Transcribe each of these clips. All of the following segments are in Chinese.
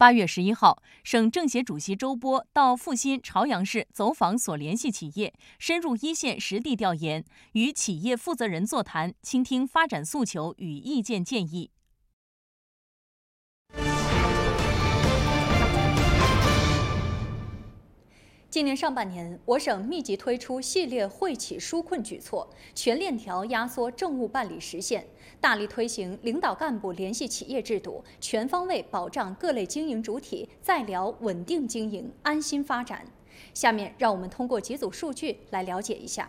8月11号，省政协主席周波到阜新、朝阳市走访所联系企业，深入一线实地调研，与企业负责人座谈，倾听发展诉求与意见建议。 今年上半年，我省密集推出系列惠企纾困举措，全链条压缩政务办理时限，大力推行领导干部联系企业制度，全方位保障各类经营主体在辽稳定经营、安心发展。下面让我们通过几组数据来了解一下。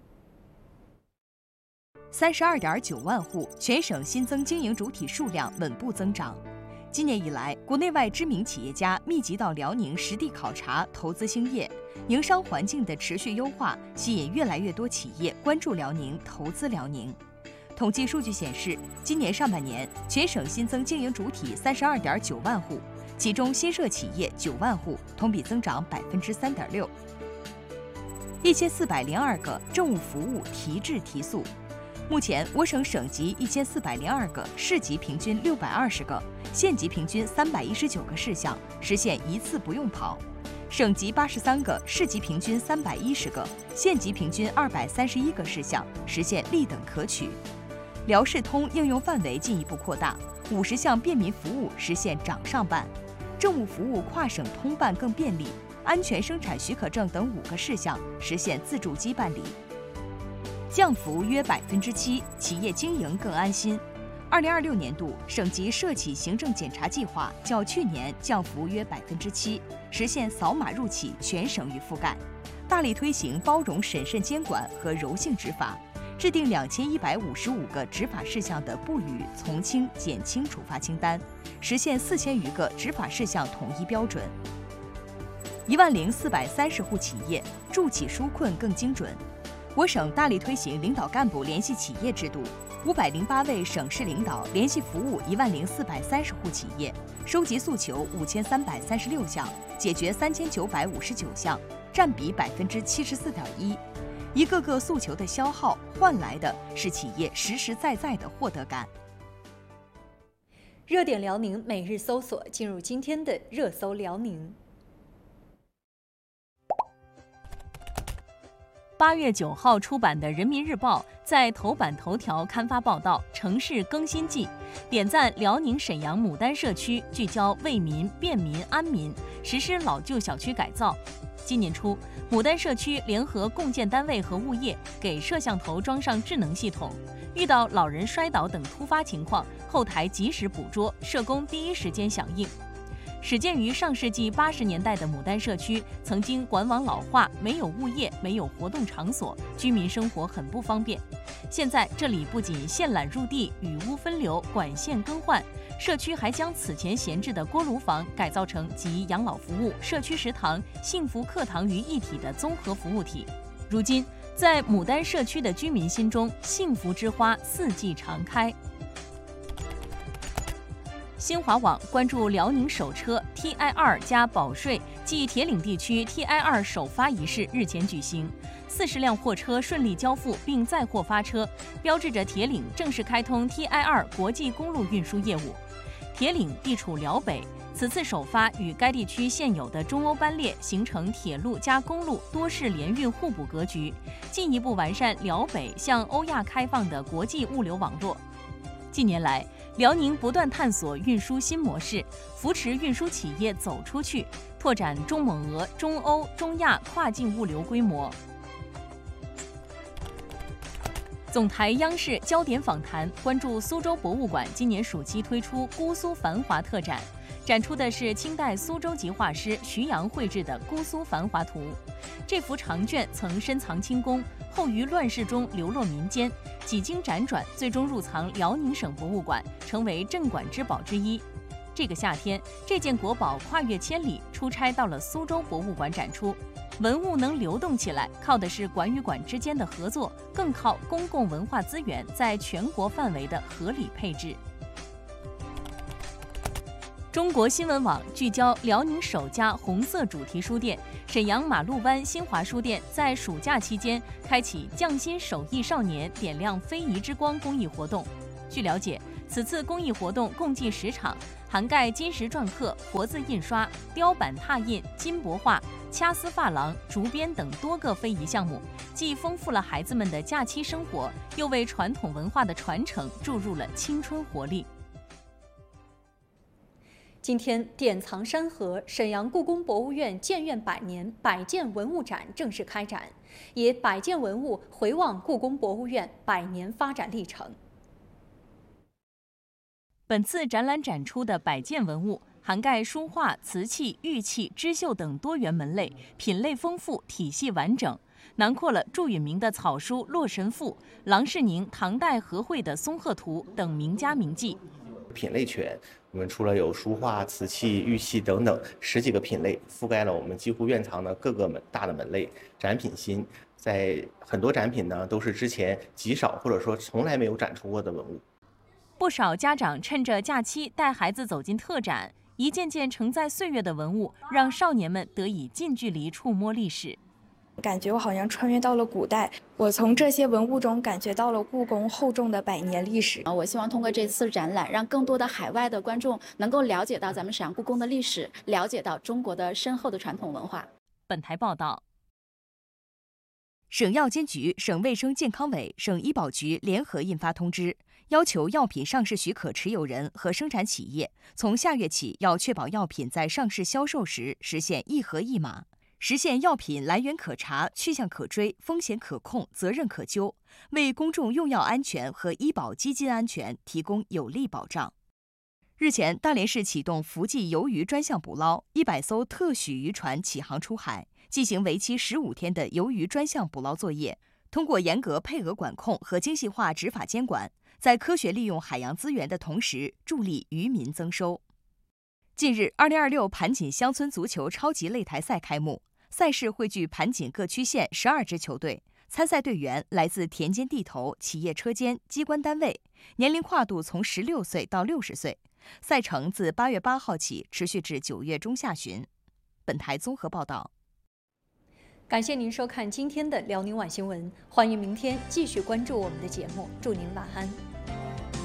32.9万户，全省新增经营主体数量稳步增长。今年以来，国内外知名企业家密集到辽宁实地考察、投资兴业，营商环境的持续优化，吸引越来越多企业关注辽宁、投资辽宁。统计数据显示，今年上半年，全省新增经营主体32.9万户，其中新设企业9万户，同比增长3.6%。1402个政务服务提质提速。目前，我省省级1402个，市级平均620个，县级平均319个事项实现一次不用跑；省级83个，市级平均310个，县级平均231个事项实现立等可取。辽视通应用范围进一步扩大，50项便民服务实现掌上办，政务服务跨省通办更便利，安全生产许可证等5个事项实现自助机办理。降幅约7%，企业经营更安心。2026年度省级涉企行政检查计划较去年降幅约7%，实现扫码入企全省域覆盖。大力推行包容审慎监管和柔性执法，制定2155个执法事项的不予从轻、减轻处罚清单，实现4000余个执法事项统一标准。10430户企业助企纾困更精准。我省大力推行领导干部联系企业制度，508位省市领导联系服务10430户企业，收集诉求5336项，解决3959项，占比74.1%。一个个诉求的消耗换来的是企业实实在在的获得感。 热点辽宁每日搜索，进入今天的热搜辽宁。 8月9号出版的《人民日报》在头版头条刊发报道《城市更新记》，点赞辽宁沈阳牡丹社区聚焦为民、便民、安民，实施老旧小区改造。今年初，牡丹社区联合共建单位和物业给摄像头装上智能系统，遇到老人摔倒等突发情况，后台及时捕捉，社工第一时间响应。始建于上世纪80年代的牡丹社区，曾经管网老化，没有物业，没有活动场所，居民生活很不方便。现在这里不仅线缆入地、雨污分流、管线更换，社区还将此前闲置的锅炉房改造成集养老服务、社区食堂、幸福课堂于一体的综合服务体。如今，在牡丹社区的居民心中，幸福之花四季常开。新华网关注辽宁首车 TI2 加保税暨铁岭地区 TI2 首发仪式日前举行，40辆货车顺利交付并载货发车，标志着铁岭正式开通 TI2 国际公路运输业务。铁岭地处辽北，此次首发与该地区现有的中欧班列形成铁路加公路多式联运互补格局，进一步完善辽北向欧亚开放的国际物流网络。近年来，辽宁不断探索运输新模式，扶持运输企业走出去，拓展中蒙俄、中欧、中亚跨境物流规模。总台央视焦点访谈关注苏州博物馆今年暑期推出姑苏繁华特展，展出的是清代苏州籍画师徐阳绘制的《姑苏繁华图》。这幅长卷曾深藏清宫，后于乱世中流落民间，几经辗转，最终入藏辽宁省博物馆，成为镇馆之宝之一。这个夏天，这件国宝跨越千里，出差到了苏州博物馆展出。文物能流动起来，靠的是馆与馆之间的合作，更靠公共文化资源在全国范围的合理配置。中国新闻网聚焦辽宁首家红色主题书店沈阳马路湾新华书店在暑假期间开启匠心手艺少年点亮非遗之光公益活动。据了解， 此次公益活动共计10场，涵盖金石篆刻、活字印刷、雕版拓印、金箔画、掐丝珐琅、竹编等多个非遗项目，既丰富了孩子们的假期生活，又为传统文化的传承注入了青春活力。 今天，典藏山河沈阳故宫博物院建院100年百件文物展正式开展，以100件文物回望故宫博物院100年发展历程。 本次展览展出的100件文物，涵盖书画、瓷器、玉器、织绣等多元门类，品类丰富，体系完整，囊括了祝允明的草书《洛神赋》、郎世宁唐代和会的《松鹤图》等名家名迹。 品类全，我们除了有书画、瓷器、玉器等等10几个品类，覆盖了我们几乎院藏的各个大的门类，展品新。在很多展品呢，都是之前极少或者说从来没有展出过的文物。 不少家长趁着假期带孩子走进特展，一件件承载岁月的文物，让少年们得以近距离触摸历史。 感觉我好像穿越到了古代，我从这些文物中感觉到了故宫厚重的100年历史。 我希望通过这次展览，让更多的海外的观众能够了解到咱们沈阳故宫的历史，了解到中国的深厚的传统文化。 本台报道。 省药监局、省卫生健康委、省医保局联合印发通知，要求药品上市许可持有人和生产企业从下月起要确保药品在上市销售时实现一盒一码，实现药品来源可查、去向可追、风险可控、责任可究，为公众用药安全和医保基金安全提供有力保障。日前，大连市启动伏季游鱼专项捕捞，100艘特许渔船启航出海，进行为期15天的游鱼专项捕捞作业。通过严格配额管控和精细化执法监管，在科学利用海洋资源的同时，助力渔民增收。近日，2026盘锦乡村足球超级擂台赛开幕，赛事汇聚盘锦各区县12支球队，参赛队员来自田间地头、企业车间、机关单位，年龄跨度从16岁到60岁。赛程自8月8号起持续至9月中下旬。本台综合报道。 感谢您收看今天的辽宁晚新闻，欢迎明天继续关注我们的节目，祝您晚安。